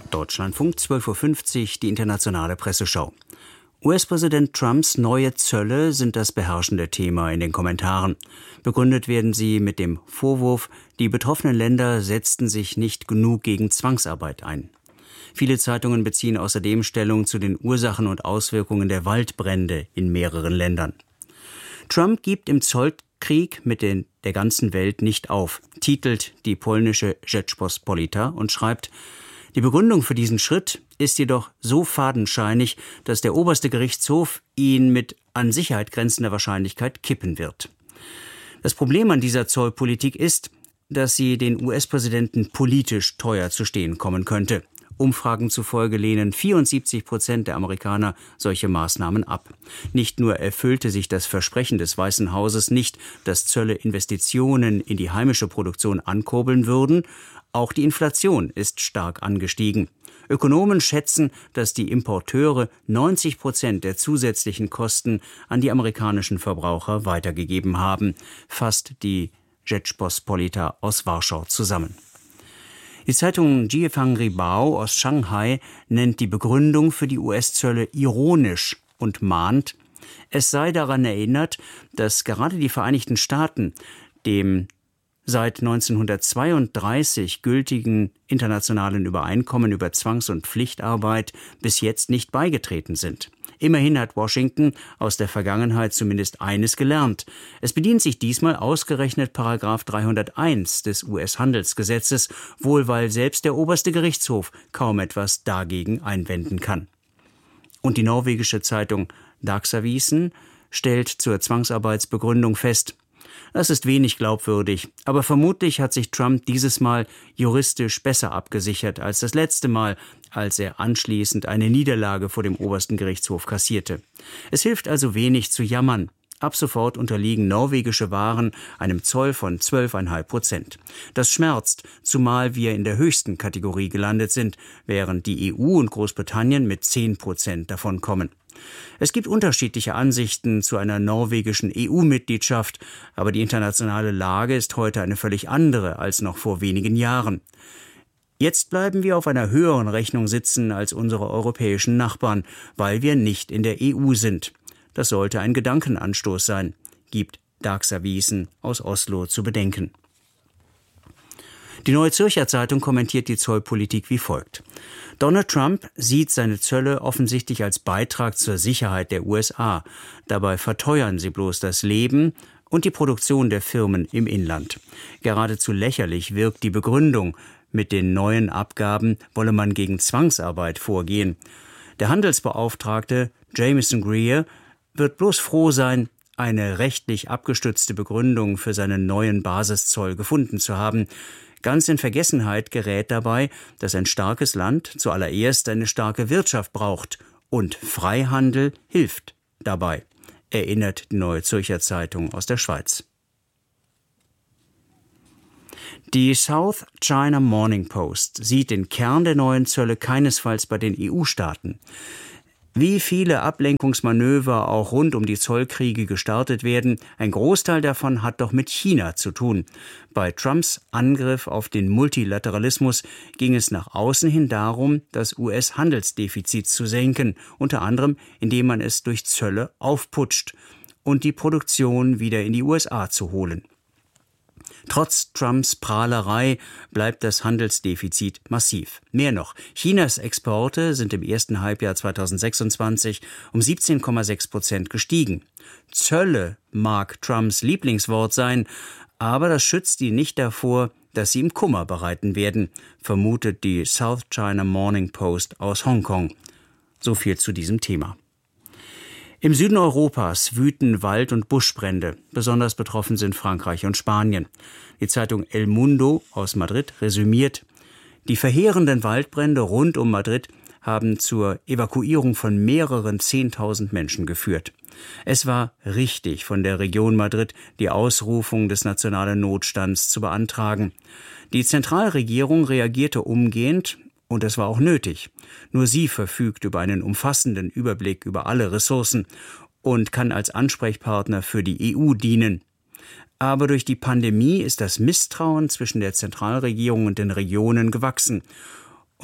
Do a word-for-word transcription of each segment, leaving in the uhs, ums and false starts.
Deutschlandfunk, zwölf Uhr fünfzig, die internationale Presseschau. U S-Präsident Trumps neue Zölle sind das beherrschende Thema in den Kommentaren. Begründet werden sie mit dem Vorwurf, die betroffenen Länder setzten sich nicht genug gegen Zwangsarbeit ein. Viele Zeitungen beziehen außerdem Stellung zu den Ursachen und Auswirkungen der Waldbrände in mehreren Ländern. Trump gibt im Zollkrieg mit den, der ganzen Welt nicht auf, titelt die polnische Rzeczpospolita und schreibt: Die Begründung für diesen Schritt ist jedoch so fadenscheinig, dass der oberste Gerichtshof ihn mit an Sicherheit grenzender Wahrscheinlichkeit kippen wird. Das Problem an dieser Zollpolitik ist, dass sie den U S-Präsidenten politisch teuer zu stehen kommen könnte. Umfragen zufolge lehnen vierundsiebzig Prozent der Amerikaner solche Maßnahmen ab. Nicht nur erfüllte sich das Versprechen des Weißen Hauses nicht, dass Zölle Investitionen in die heimische Produktion ankurbeln würden, auch die Inflation ist stark angestiegen. Ökonomen schätzen, dass die Importeure neunzig Prozent der zusätzlichen Kosten an die amerikanischen Verbraucher weitergegeben haben, fasst die Rzeczpospolita aus Warschau zusammen. Die Zeitung Jiefang Ribao aus Shanghai nennt die Begründung für die U S-Zölle ironisch und mahnt, es sei daran erinnert, dass gerade die Vereinigten Staaten dem seit neunzehnhundertzweiunddreißig gültigen internationalen Übereinkommen über Zwangs- und Pflichtarbeit bis jetzt nicht beigetreten sind. Immerhin hat Washington aus der Vergangenheit zumindest eines gelernt. Es bedient sich diesmal ausgerechnet Paragraph dreihunderteins des U S-Handelsgesetzes, wohl weil selbst der oberste Gerichtshof kaum etwas dagegen einwenden kann. Und die norwegische Zeitung Dagsavisen stellt zur Zwangsarbeitsbegründung fest: Das ist wenig glaubwürdig, aber vermutlich hat sich Trump dieses Mal juristisch besser abgesichert als das letzte Mal, als er anschließend eine Niederlage vor dem obersten Gerichtshof kassierte. Es hilft also wenig zu jammern. Ab sofort unterliegen norwegische Waren einem Zoll von zwölf Komma fünf Prozent. Das schmerzt, zumal wir in der höchsten Kategorie gelandet sind, während die E U und Großbritannien mit zehn Prozent davon kommen. Es gibt unterschiedliche Ansichten zu einer norwegischen E U-Mitgliedschaft, aber die internationale Lage ist heute eine völlig andere als noch vor wenigen Jahren. Jetzt bleiben wir auf einer höheren Rechnung sitzen als unsere europäischen Nachbarn, weil wir nicht in der E U sind. Das sollte ein Gedankenanstoß sein, gibt Dagsavisen aus Oslo zu bedenken. Die Neue Zürcher Zeitung kommentiert die Zollpolitik wie folgt: Donald Trump sieht seine Zölle offensichtlich als Beitrag zur Sicherheit der U S A. Dabei verteuern sie bloß das Leben und die Produktion der Firmen im Inland. Geradezu lächerlich wirkt die Begründung, mit den neuen Abgaben wolle man gegen Zwangsarbeit vorgehen. Der Handelsbeauftragte Jamieson Greer wird bloß froh sein, eine rechtlich abgestützte Begründung für seinen neuen Basiszoll gefunden zu haben. Ganz in Vergessenheit gerät dabei, dass ein starkes Land zuallererst eine starke Wirtschaft braucht und Freihandel hilft dabei, erinnert die Neue Zürcher Zeitung aus der Schweiz. Die South China Morning Post sieht den Kern der neuen Zölle keinesfalls bei den E U-Staaten. Wie viele Ablenkungsmanöver auch rund um die Zollkriege gestartet werden, ein Großteil davon hat doch mit China zu tun. Bei Trumps Angriff auf den Multilateralismus ging es nach außen hin darum, das U S-Handelsdefizit zu senken, unter anderem indem man es durch Zölle aufputscht und die Produktion wieder in die U S A zu holen. Trotz Trumps Prahlerei bleibt das Handelsdefizit massiv. Mehr noch, Chinas Exporte sind im ersten Halbjahr zweitausendsechsundzwanzig um siebzehn Komma sechs Prozent gestiegen. Zölle mag Trumps Lieblingswort sein, aber das schützt ihn nicht davor, dass sie ihm Kummer bereiten werden, vermutet die South China Morning Post aus Hongkong. So viel zu diesem Thema. Im Süden Europas wüten Wald- und Buschbrände. Besonders betroffen sind Frankreich und Spanien. Die Zeitung El Mundo aus Madrid resümiert: Die verheerenden Waldbrände rund um Madrid haben zur Evakuierung von mehreren Zehntausend Menschen geführt. Es war richtig von der Region Madrid, die Ausrufung des nationalen Notstands zu beantragen. Die Zentralregierung reagierte umgehend, und es war auch nötig. Nur sie verfügt über einen umfassenden Überblick über alle Ressourcen und kann als Ansprechpartner für die E U dienen. Aber durch die Pandemie ist das Misstrauen zwischen der Zentralregierung und den Regionen gewachsen.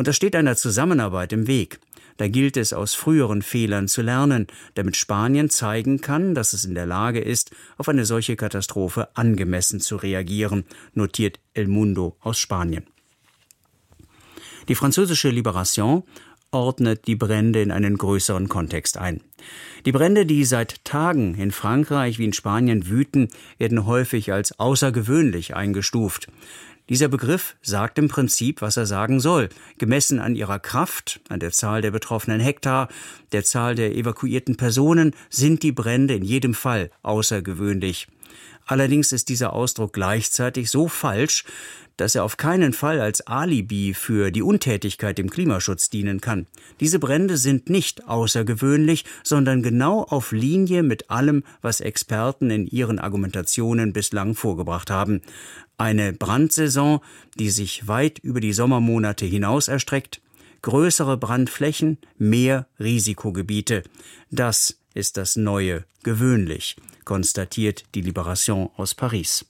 Und das steht einer Zusammenarbeit im Weg. Da gilt es, aus früheren Fehlern zu lernen, damit Spanien zeigen kann, dass es in der Lage ist, auf eine solche Katastrophe angemessen zu reagieren, notiert El Mundo aus Spanien. Die französische Libération ordnet die Brände in einen größeren Kontext ein. Die Brände, die seit Tagen in Frankreich wie in Spanien wüten, werden häufig als außergewöhnlich eingestuft. Dieser Begriff sagt im Prinzip, was er sagen soll. Gemessen an ihrer Kraft, an der Zahl der betroffenen Hektar, der Zahl der evakuierten Personen, sind die Brände in jedem Fall außergewöhnlich. Allerdings ist dieser Ausdruck gleichzeitig so falsch, dass er auf keinen Fall als Alibi für die Untätigkeit im Klimaschutz dienen kann. Diese Brände sind nicht außergewöhnlich, sondern genau auf Linie mit allem, was Experten in ihren Argumentationen bislang vorgebracht haben. Eine Brandsaison, die sich weit über die Sommermonate hinaus erstreckt, größere Brandflächen, mehr Risikogebiete. Das ist das neue gewöhnlich, konstatiert die Libération aus Paris.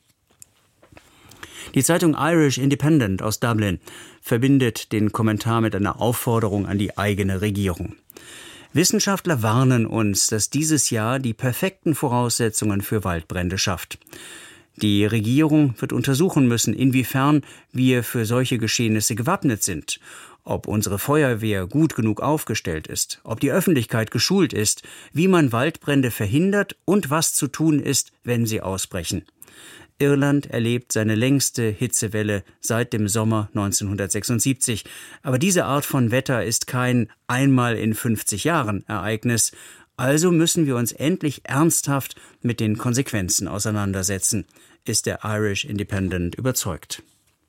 Die Zeitung Irish Independent aus Dublin verbindet den Kommentar mit einer Aufforderung an die eigene Regierung. Wissenschaftler warnen uns, dass dieses Jahr die perfekten Voraussetzungen für Waldbrände schafft. Die Regierung wird untersuchen müssen, inwiefern wir für solche Geschehnisse gewappnet sind, ob unsere Feuerwehr gut genug aufgestellt ist, ob die Öffentlichkeit geschult ist, wie man Waldbrände verhindert und was zu tun ist, wenn sie ausbrechen. Irland erlebt seine längste Hitzewelle seit dem Sommer neunzehnhundertsechsundsiebzig. Aber diese Art von Wetter ist kein einmal in fünfzig Jahren Ereignis. Also müssen wir uns endlich ernsthaft mit den Konsequenzen auseinandersetzen, ist der Irish Independent überzeugt.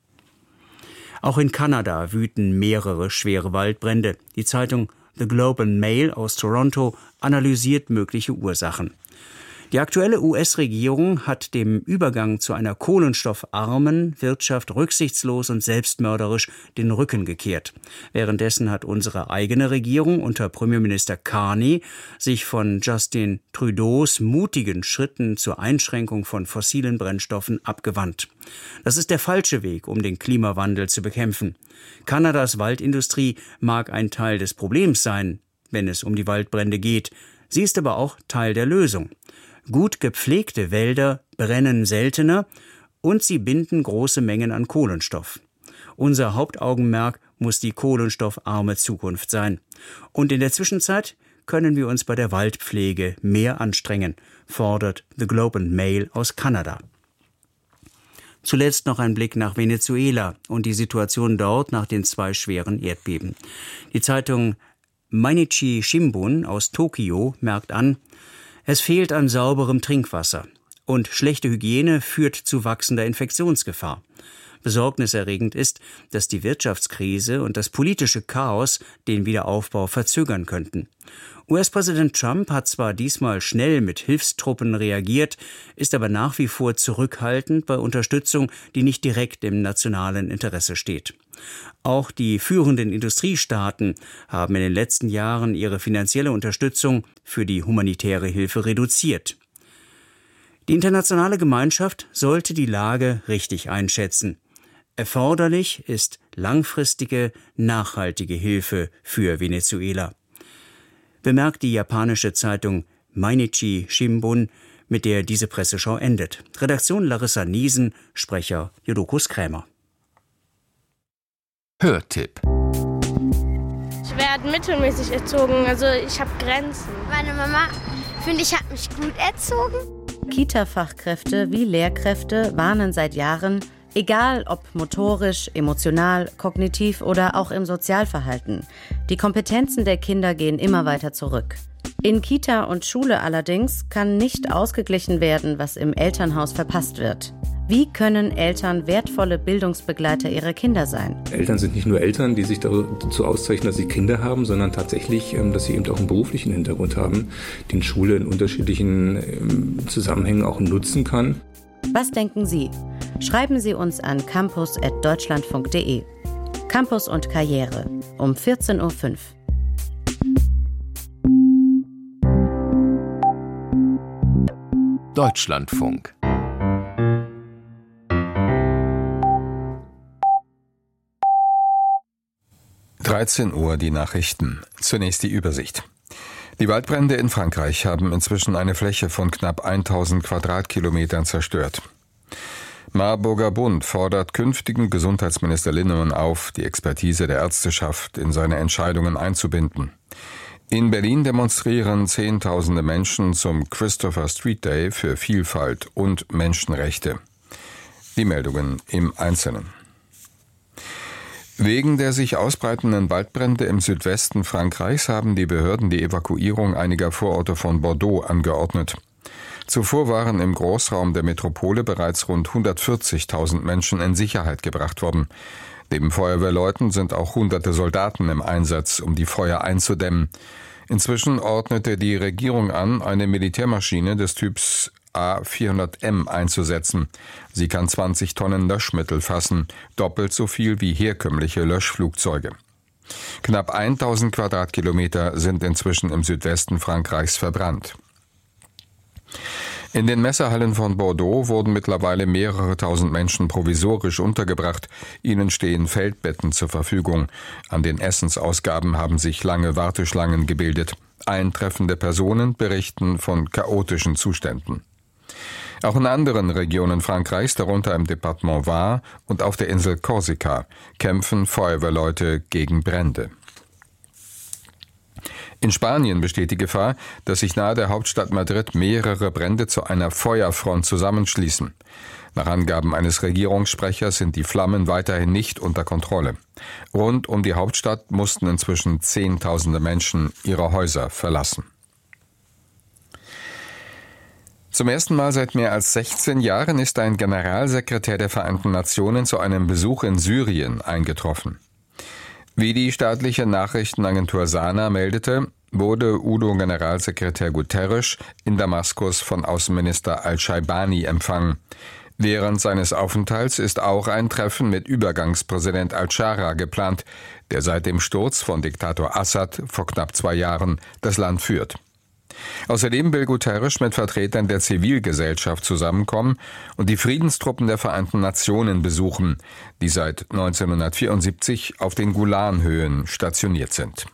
Auch in Kanada wüten mehrere schwere Waldbrände. Die Zeitung The Globe and Mail aus Toronto analysiert mögliche Ursachen. Die aktuelle U S-Regierung hat dem Übergang zu einer kohlenstoffarmen Wirtschaft rücksichtslos und selbstmörderisch den Rücken gekehrt. Währenddessen hat unsere eigene Regierung unter Premierminister Carney sich von Justin Trudeaus mutigen Schritten zur Einschränkung von fossilen Brennstoffen abgewandt. Das ist der falsche Weg, um den Klimawandel zu bekämpfen. Kanadas Waldindustrie mag ein Teil des Problems sein, wenn es um die Waldbrände geht. Sie ist aber auch Teil der Lösung. Gut gepflegte Wälder brennen seltener und sie binden große Mengen an Kohlenstoff. Unser Hauptaugenmerk muss die kohlenstoffarme Zukunft sein. Und in der Zwischenzeit können wir uns bei der Waldpflege mehr anstrengen, fordert The Globe and Mail aus Kanada. Zuletzt noch ein Blick nach Venezuela und die Situation dort nach den zwei schweren Erdbeben. Die Zeitung Mainichi Shimbun aus Tokio merkt an, es fehlt an sauberem Trinkwasser und schlechte Hygiene führt zu wachsender Infektionsgefahr. Besorgniserregend ist, dass die Wirtschaftskrise und das politische Chaos den Wiederaufbau verzögern könnten. U S-Präsident Trump hat zwar diesmal schnell mit Hilfstruppen reagiert, ist aber nach wie vor zurückhaltend bei Unterstützung, die nicht direkt im nationalen Interesse steht. Auch die führenden Industriestaaten haben in den letzten Jahren ihre finanzielle Unterstützung für die humanitäre Hilfe reduziert. Die internationale Gemeinschaft sollte die Lage richtig einschätzen. Erforderlich ist langfristige, nachhaltige Hilfe für Venezuela, bemerkt die japanische Zeitung Mainichi Shimbun, mit der diese Presseschau endet. Redaktion Larissa Niesen, Sprecher Jodokus Krämer. Hörtipp. Ich werde mittelmäßig erzogen, also ich habe Grenzen. Meine Mama, finde ich, hat mich gut erzogen. Kita-Fachkräfte wie Lehrkräfte warnen seit Jahren, egal ob motorisch, emotional, kognitiv oder auch im Sozialverhalten. Die Kompetenzen der Kinder gehen immer weiter zurück. In Kita und Schule allerdings kann nicht ausgeglichen werden, was im Elternhaus verpasst wird. Wie können Eltern wertvolle Bildungsbegleiter ihrer Kinder sein? Eltern sind nicht nur Eltern, die sich dazu auszeichnen, dass sie Kinder haben, sondern tatsächlich, dass sie eben auch einen beruflichen Hintergrund haben, den Schule in unterschiedlichen Zusammenhängen auch nutzen kann. Was denken Sie? Schreiben Sie uns an campus at deutschlandfunk punkt de. Campus und Karriere um vierzehn Uhr fünf. Deutschlandfunk. dreizehn Uhr die Nachrichten. Zunächst die Übersicht. Die Waldbrände in Frankreich haben inzwischen eine Fläche von knapp tausend Quadratkilometern zerstört. Marburger Bund fordert künftigen Gesundheitsminister Linnemann auf, die Expertise der Ärzteschaft in seine Entscheidungen einzubinden. In Berlin demonstrieren Zehntausende Menschen zum Christopher Street Day für Vielfalt und Menschenrechte. Die Meldungen im Einzelnen. Wegen der sich ausbreitenden Waldbrände im Südwesten Frankreichs haben die Behörden die Evakuierung einiger Vororte von Bordeaux angeordnet. Zuvor waren im Großraum der Metropole bereits rund hundertvierzigtausend Menschen in Sicherheit gebracht worden. Neben Feuerwehrleuten sind auch hunderte Soldaten im Einsatz, um die Feuer einzudämmen. Inzwischen ordnete die Regierung an, eine Militärmaschine des Typs A vierhundert M einzusetzen. Sie kann zwanzig Tonnen Löschmittel fassen, doppelt so viel wie herkömmliche Löschflugzeuge. Knapp tausend Quadratkilometer sind inzwischen im Südwesten Frankreichs verbrannt. In den Messehallen von Bordeaux wurden mittlerweile mehrere tausend Menschen provisorisch untergebracht. Ihnen stehen Feldbetten zur Verfügung. An den Essensausgaben haben sich lange Warteschlangen gebildet. Eintreffende Personen berichten von chaotischen Zuständen. Auch in anderen Regionen Frankreichs, darunter im Departement Var und auf der Insel Korsika, kämpfen Feuerwehrleute gegen Brände. In Spanien besteht die Gefahr, dass sich nahe der Hauptstadt Madrid mehrere Brände zu einer Feuerfront zusammenschließen. Nach Angaben eines Regierungssprechers sind die Flammen weiterhin nicht unter Kontrolle. Rund um die Hauptstadt mussten inzwischen Zehntausende Menschen ihre Häuser verlassen. Zum ersten Mal seit mehr als sechzehn Jahren ist ein Generalsekretär der Vereinten Nationen zu einem Besuch in Syrien eingetroffen. Wie die staatliche Nachrichtenagentur Sana meldete, wurde U N O-Generalsekretär Guterres in Damaskus von Außenminister al-Shaibani empfangen. Während seines Aufenthalts ist auch ein Treffen mit Übergangspräsident al-Shara geplant, der seit dem Sturz von Diktator Assad vor knapp zwei Jahren das Land führt. Außerdem will Guterres mit Vertretern der Zivilgesellschaft zusammenkommen und die Friedenstruppen der Vereinten Nationen besuchen, die seit neunzehnhundertvierundsiebzig auf den Golanhöhen stationiert sind.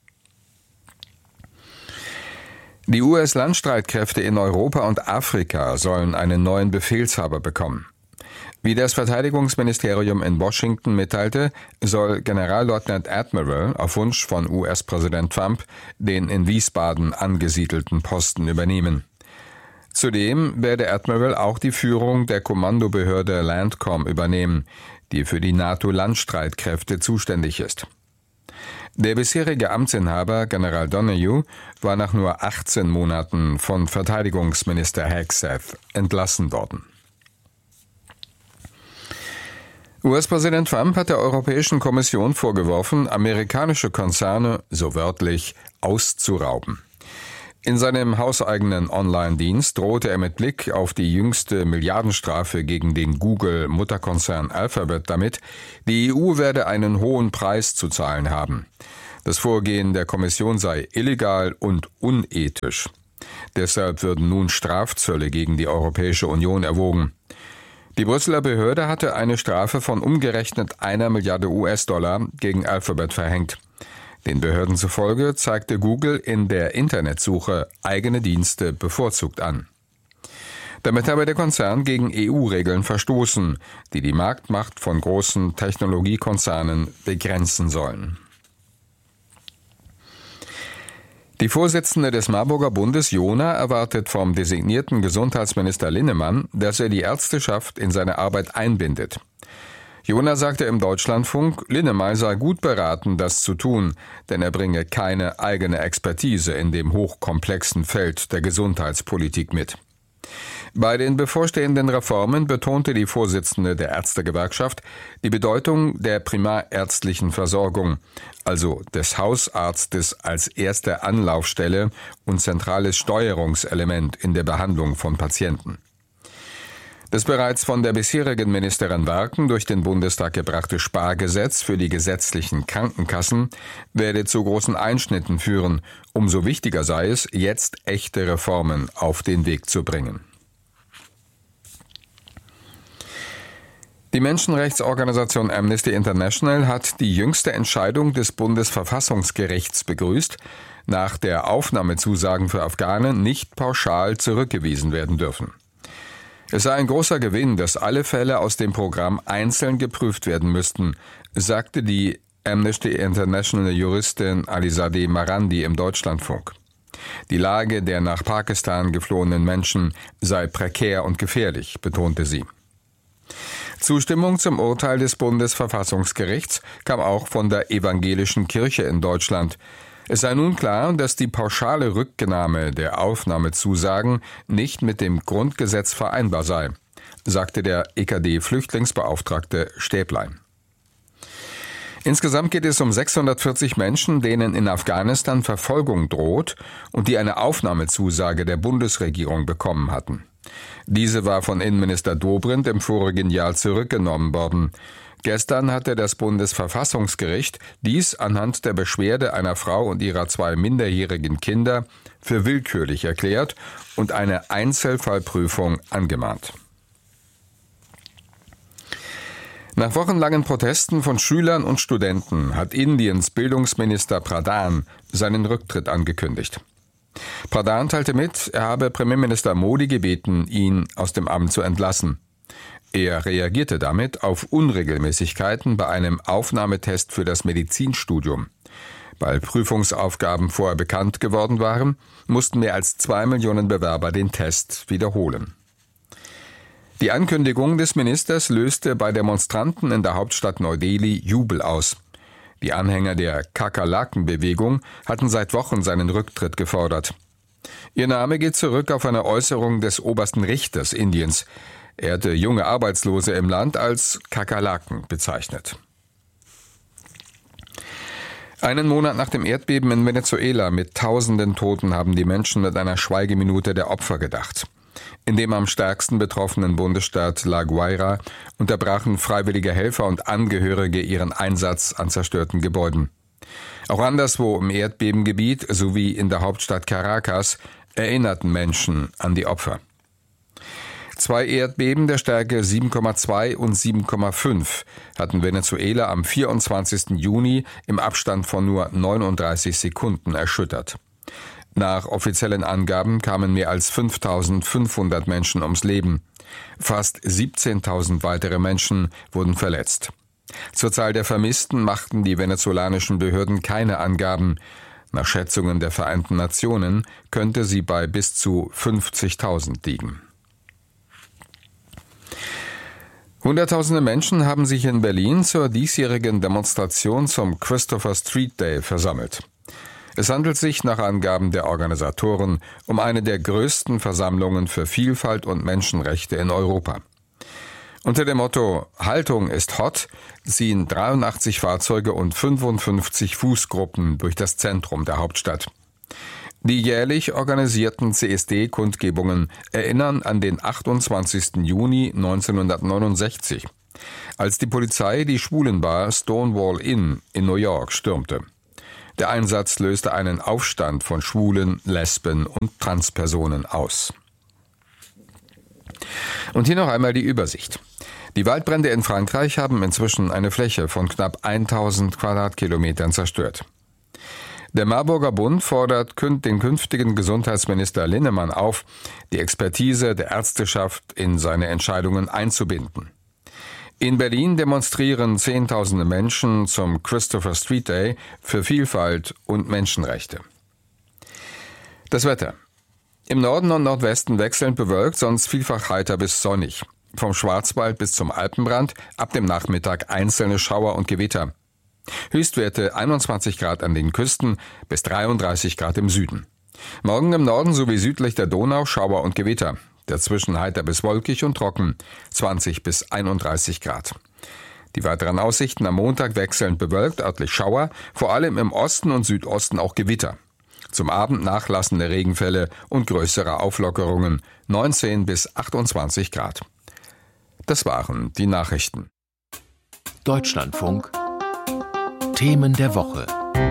Die U S-Landstreitkräfte in Europa und Afrika sollen einen neuen Befehlshaber bekommen. Wie das Verteidigungsministerium in Washington mitteilte, soll Generalleutnant Admiral auf Wunsch von U S-Präsident Trump den in Wiesbaden angesiedelten Posten übernehmen. Zudem werde Admiral auch die Führung der Kommandobehörde Landcom übernehmen, die für die NATO-Landstreitkräfte zuständig ist. Der bisherige Amtsinhaber, General Donoghue, war nach nur achtzehn Monaten von Verteidigungsminister Hegseth entlassen worden. U S-Präsident Trump hat der Europäischen Kommission vorgeworfen, amerikanische Konzerne, so wörtlich, auszurauben. In seinem hauseigenen Online-Dienst drohte er mit Blick auf die jüngste Milliardenstrafe gegen den Google-Mutterkonzern Alphabet damit, die E U werde einen hohen Preis zu zahlen haben. Das Vorgehen der Kommission sei illegal und unethisch. Deshalb würden nun Strafzölle gegen die Europäische Union erwogen. Die Brüsseler Behörde hatte eine Strafe von umgerechnet einer Milliarde U S-Dollar gegen Alphabet verhängt. Den Behörden zufolge zeigte Google in der Internetsuche eigene Dienste bevorzugt an. Damit habe der Konzern gegen E U-Regeln verstoßen, die die Marktmacht von großen Technologiekonzernen begrenzen sollen. Die Vorsitzende des Marburger Bundes, Jona, erwartet vom designierten Gesundheitsminister Linnemann, dass er die Ärzteschaft in seine Arbeit einbindet. Jona sagte im Deutschlandfunk, Linnemann sei gut beraten, das zu tun, denn er bringe keine eigene Expertise in dem hochkomplexen Feld der Gesundheitspolitik mit. Bei den bevorstehenden Reformen betonte die Vorsitzende der Ärztegewerkschaft die Bedeutung der primärärztlichen Versorgung, also des Hausarztes als erste Anlaufstelle und zentrales Steuerungselement in der Behandlung von Patienten. Das bereits von der bisherigen Ministerin Werken durch den Bundestag gebrachte Spargesetz für die gesetzlichen Krankenkassen werde zu großen Einschnitten führen. Umso wichtiger sei es, jetzt echte Reformen auf den Weg zu bringen. Die Menschenrechtsorganisation Amnesty International hat die jüngste Entscheidung des Bundesverfassungsgerichts begrüßt, nach der Aufnahmezusagen für Afghanen nicht pauschal zurückgewiesen werden dürfen. Es sei ein großer Gewinn, dass alle Fälle aus dem Programm einzeln geprüft werden müssten, sagte die Amnesty International Juristin Alizadeh Marandi im Deutschlandfunk. Die Lage der nach Pakistan geflohenen Menschen sei prekär und gefährlich, betonte sie. Zustimmung zum Urteil des Bundesverfassungsgerichts kam auch von der evangelischen Kirche in Deutschland. Es sei nun klar, dass die pauschale Rücknahme der Aufnahmezusagen nicht mit dem Grundgesetz vereinbar sei, sagte der E K D-Flüchtlingsbeauftragte Stäblein. Insgesamt geht es um sechshundertvierzig Menschen, denen in Afghanistan Verfolgung droht und die eine Aufnahmezusage der Bundesregierung bekommen hatten. Diese war von Innenminister Dobrindt im vorigen Jahr zurückgenommen worden. Gestern hatte das Bundesverfassungsgericht dies anhand der Beschwerde einer Frau und ihrer zwei minderjährigen Kinder für willkürlich erklärt und eine Einzelfallprüfung angemahnt. Nach wochenlangen Protesten von Schülern und Studenten hat Indiens Bildungsminister Pradhan seinen Rücktritt angekündigt. Pradhan teilte mit, er habe Premierminister Modi gebeten, ihn aus dem Amt zu entlassen. Er reagierte damit auf Unregelmäßigkeiten bei einem Aufnahmetest für das Medizinstudium. Weil Prüfungsaufgaben vorher bekannt geworden waren, mussten mehr als zwei Millionen Bewerber den Test wiederholen. Die Ankündigung des Ministers löste bei Demonstranten in der Hauptstadt Neu-Delhi Jubel aus. Die Anhänger der Kakerlaken-Bewegung hatten seit Wochen seinen Rücktritt gefordert. Ihr Name geht zurück auf eine Äußerung des obersten Richters Indiens. Er hatte junge Arbeitslose im Land als Kakerlaken bezeichnet. Einen Monat nach dem Erdbeben in Venezuela mit tausenden Toten haben die Menschen mit einer Schweigeminute der Opfer gedacht. In dem am stärksten betroffenen Bundesstaat La Guaira unterbrachen freiwillige Helfer und Angehörige ihren Einsatz an zerstörten Gebäuden. Auch anderswo im Erdbebengebiet sowie in der Hauptstadt Caracas erinnerten Menschen an die Opfer. Zwei Erdbeben der Stärke sieben Komma zwei und sieben Komma fünf hatten Venezuela am vierundzwanzigsten Juni im Abstand von nur neununddreißig Sekunden erschüttert. Nach offiziellen Angaben kamen mehr als fünftausendfünfhundert Menschen ums Leben. Fast siebzehntausend weitere Menschen wurden verletzt. Zur Zahl der Vermissten machten die venezolanischen Behörden keine Angaben. Nach Schätzungen der Vereinten Nationen könnte sie bei bis zu fünfzigtausend liegen. Hunderttausende Menschen haben sich in Berlin zur diesjährigen Demonstration zum Christopher Street Day versammelt. Es handelt sich nach Angaben der Organisatoren um eine der größten Versammlungen für Vielfalt und Menschenrechte in Europa. Unter dem Motto »Haltung ist hot« ziehen dreiundachtzig Fahrzeuge und fünfundfünfzig Fußgruppen durch das Zentrum der Hauptstadt. Die jährlich organisierten C S D-Kundgebungen erinnern an den achtundzwanzigsten Juni neunzehnhundertneunundsechzig, als die Polizei die Schwulenbar Stonewall Inn in New York stürmte. Der Einsatz löste einen Aufstand von Schwulen, Lesben und Transpersonen aus. Und hier noch einmal die Übersicht. Die Waldbrände in Frankreich haben inzwischen eine Fläche von knapp tausend Quadratkilometern zerstört. Der Marburger Bund fordert den künftigen Gesundheitsminister Linnemann auf, die Expertise der Ärzteschaft in seine Entscheidungen einzubinden. In Berlin demonstrieren Zehntausende Menschen zum Christopher Street Day für Vielfalt und Menschenrechte. Das Wetter. Im Norden und Nordwesten wechselnd bewölkt, sonst vielfach heiter bis sonnig. Vom Schwarzwald bis zum Alpenrand ab dem Nachmittag einzelne Schauer und Gewitter. Höchstwerte einundzwanzig Grad an den Küsten bis dreiunddreißig Grad im Süden. Morgen im Norden sowie südlich der Donau Schauer und Gewitter. Dazwischen heiter bis wolkig und trocken, zwanzig bis einunddreißig Grad. Die weiteren Aussichten am Montag wechselnd bewölkt, örtlich Schauer, vor allem im Osten und Südosten auch Gewitter. Zum Abend nachlassende Regenfälle und größere Auflockerungen, neunzehn bis achtundzwanzig Grad. Das waren die Nachrichten. Deutschlandfunk Themen der Woche.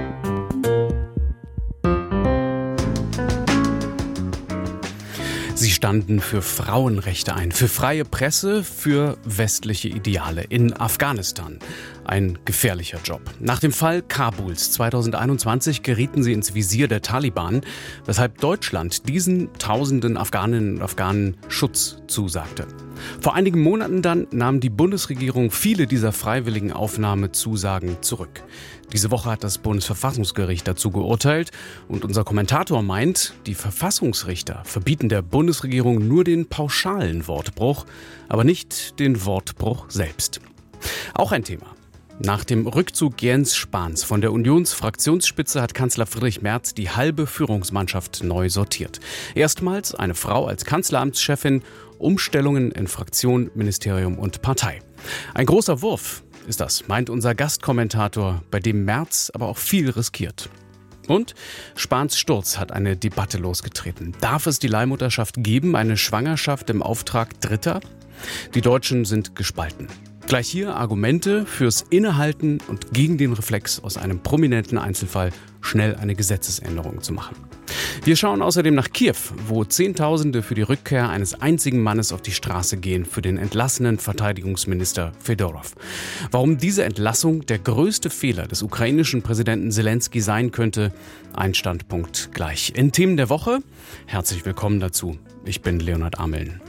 Sie standen für Frauenrechte ein, für freie Presse, für westliche Ideale in Afghanistan. Ein gefährlicher Job. Nach dem Fall Kabuls zweitausendeinundzwanzig gerieten sie ins Visier der Taliban, weshalb Deutschland diesen tausenden Afghaninnen und Afghanen Schutz zusagte. Vor einigen Monaten dann nahm die Bundesregierung viele dieser freiwilligen Aufnahmezusagen zurück. Diese Woche hat das Bundesverfassungsgericht dazu geurteilt und unser Kommentator meint, die Verfassungsrichter verbieten der Bundesregierung nur den pauschalen Wortbruch, aber nicht den Wortbruch selbst. Auch ein Thema. Nach dem Rückzug Jens Spahns von der Unionsfraktionsspitze hat Kanzler Friedrich Merz die halbe Führungsmannschaft neu sortiert. Erstmals eine Frau als Kanzleramtschefin, Umstellungen in Fraktion, Ministerium und Partei. Ein großer Wurf ist das, meint unser Gastkommentator, bei dem Merz aber auch viel riskiert. Und Spahns Sturz hat eine Debatte losgetreten. Darf es die Leihmutterschaft geben, eine Schwangerschaft im Auftrag Dritter? Die Deutschen sind gespalten. Gleich hier Argumente fürs Innehalten und gegen den Reflex, aus einem prominenten Einzelfall schnell eine Gesetzesänderung zu machen. Wir schauen außerdem nach Kiew, wo Zehntausende für die Rückkehr eines einzigen Mannes auf die Straße gehen, für den entlassenen Verteidigungsminister Fedorov. Warum diese Entlassung der größte Fehler des ukrainischen Präsidenten Selenskyj sein könnte, ein Standpunkt gleich. In Themen der Woche, herzlich willkommen dazu. Ich bin Leonhard Ameln.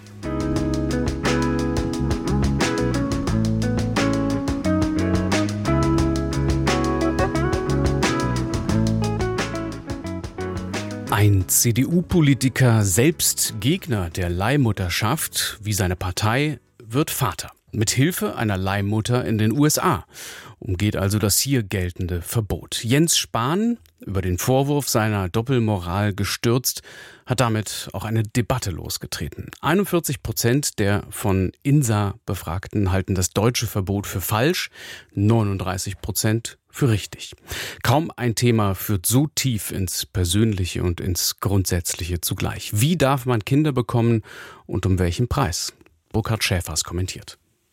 Ein C D U-Politiker, selbst Gegner der Leihmutterschaft, wie seine Partei, wird Vater. Mit Hilfe einer Leihmutter in den U S A. Umgeht also das hier geltende Verbot. Jens Spahn, über den Vorwurf seiner Doppelmoral gestürzt, hat damit auch eine Debatte losgetreten. einundvierzig Prozent der von INSA Befragten halten das deutsche Verbot für falsch, neununddreißig Prozent für richtig. Kaum ein Thema führt so tief ins Persönliche und ins Grundsätzliche zugleich. Wie darf man Kinder bekommen und um welchen Preis? Burkhard Schäfers kommentiert.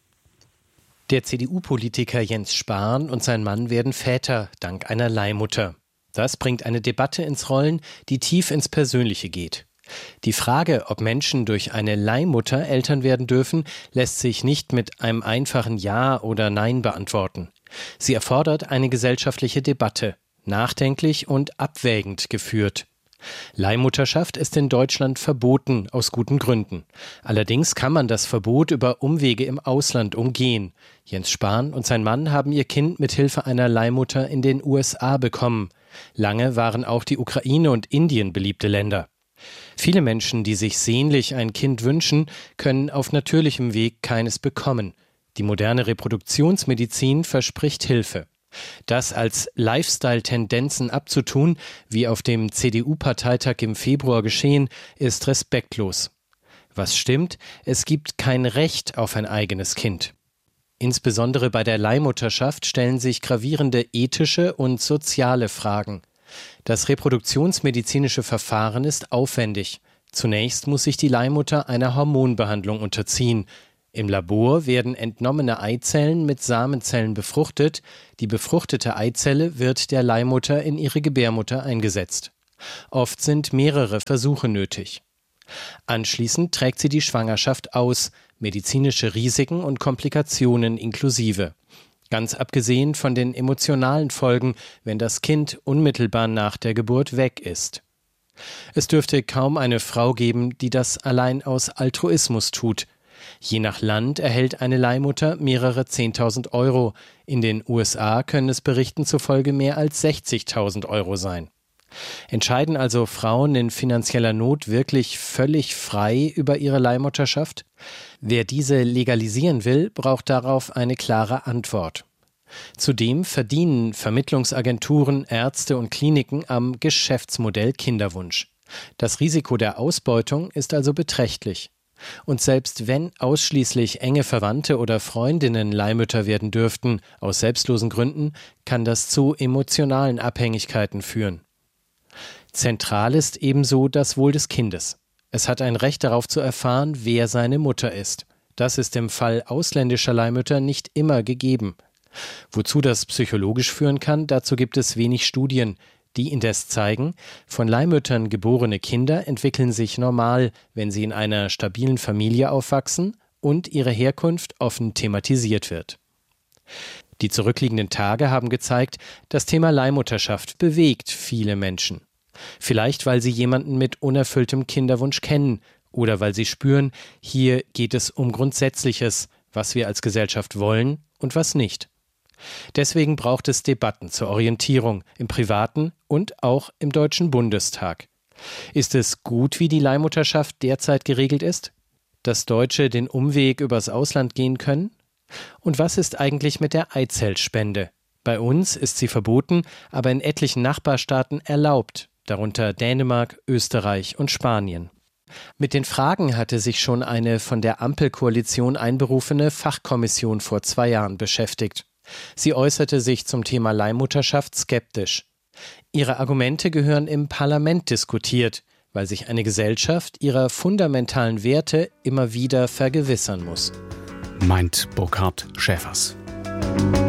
Der C D U-Politiker Jens Spahn und sein Mann werden Väter dank einer Leihmutter. Das bringt eine Debatte ins Rollen, die tief ins Persönliche geht. Die Frage, ob Menschen durch eine Leihmutter Eltern werden dürfen, lässt sich nicht mit einem einfachen Ja oder Nein beantworten. Sie erfordert eine gesellschaftliche Debatte, nachdenklich und abwägend geführt. Leihmutterschaft ist in Deutschland verboten, aus guten Gründen. Allerdings kann man das Verbot über Umwege im Ausland umgehen. Jens Spahn und sein Mann haben ihr Kind mit Hilfe einer Leihmutter in den U S A bekommen. Lange waren auch die Ukraine und Indien beliebte Länder. Viele Menschen, die sich sehnlich ein Kind wünschen, können auf natürlichem Weg keines bekommen. Die moderne Reproduktionsmedizin verspricht Hilfe. Das als Lifestyle-Tendenzen abzutun, wie auf dem C D U-Parteitag im Februar geschehen, ist respektlos. Was stimmt, es gibt kein Recht auf ein eigenes Kind. Insbesondere bei der Leihmutterschaft stellen sich gravierende ethische und soziale Fragen. Das reproduktionsmedizinische Verfahren ist aufwendig. Zunächst muss sich die Leihmutter einer Hormonbehandlung unterziehen. Im Labor werden entnommene Eizellen mit Samenzellen befruchtet. Die befruchtete Eizelle wird der Leihmutter in ihre Gebärmutter eingesetzt. Oft sind mehrere Versuche nötig. Anschließend trägt sie die Schwangerschaft aus, medizinische Risiken und Komplikationen inklusive. Ganz abgesehen von den emotionalen Folgen, wenn das Kind unmittelbar nach der Geburt weg ist. Es dürfte kaum eine Frau geben, die das allein aus Altruismus tut. Je nach Land erhält eine Leihmutter mehrere zehntausend Euro. In den U S A können es Berichten zufolge mehr als sechzigtausend Euro sein. Entscheiden also Frauen in finanzieller Not wirklich völlig frei über ihre Leihmutterschaft? Wer diese legalisieren will, braucht darauf eine klare Antwort. Zudem verdienen Vermittlungsagenturen, Ärzte und Kliniken am Geschäftsmodell Kinderwunsch. Das Risiko der Ausbeutung ist also beträchtlich. Und selbst wenn ausschließlich enge Verwandte oder Freundinnen Leihmütter werden dürften, aus selbstlosen Gründen, kann das zu emotionalen Abhängigkeiten führen. Zentral ist ebenso das Wohl des Kindes. Es hat ein Recht darauf zu erfahren, wer seine Mutter ist. Das ist im Fall ausländischer Leihmütter nicht immer gegeben. Wozu das psychologisch führen kann, dazu gibt es wenig Studien. Die indes zeigen, von Leihmüttern geborene Kinder entwickeln sich normal, wenn sie in einer stabilen Familie aufwachsen und ihre Herkunft offen thematisiert wird. Die zurückliegenden Tage haben gezeigt, das Thema Leihmutterschaft bewegt viele Menschen. Vielleicht, weil sie jemanden mit unerfülltem Kinderwunsch kennen oder weil sie spüren, hier geht es um Grundsätzliches, was wir als Gesellschaft wollen und was nicht. Deswegen braucht es Debatten zur Orientierung im Privaten und auch im Deutschen Bundestag. Ist es gut, wie die Leihmutterschaft derzeit geregelt ist? Dass Deutsche den Umweg übers Ausland gehen können? Und was ist eigentlich mit der Eizellspende? Bei uns ist sie verboten, aber in etlichen Nachbarstaaten erlaubt, darunter Dänemark, Österreich und Spanien. Mit den Fragen hatte sich schon eine von der Ampelkoalition einberufene Fachkommission vor zwei Jahren beschäftigt. Sie äußerte sich zum Thema Leihmutterschaft skeptisch. Ihre Argumente gehören im Parlament diskutiert, weil sich eine Gesellschaft ihrer fundamentalen Werte immer wieder vergewissern muss. Meint Burkhard Schäfers.